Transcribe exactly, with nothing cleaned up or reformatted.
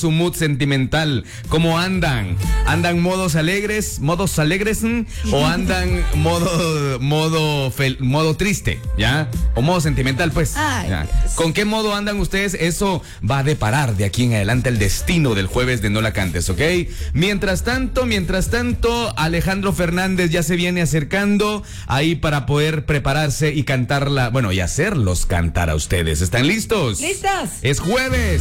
su mood sentimental. ¿Cómo andan? ¿Andan modos alegres, modos alegres mm? o andan modo modo fel, modo triste, ¿ya? O modo sentimental, pues. Ay, ¿ya? ¿Con qué modo andan ustedes? Eso va a deparar de aquí en adelante el destino del jueves de No La Cantes, ¿ok? Mientras tanto, mientras tanto, Alejandro Fernández ya se viene acercando ahí para poder prepararse y cantarla, bueno, y hacerlos cantar a ustedes. ¿Están listos? ¿Listos? Es jueves.